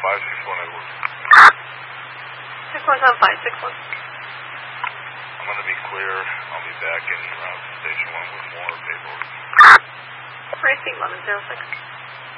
Edward. 617-561. I'm going to be clear. I'll be back in Station 1 with more paperwork. Racing 1106.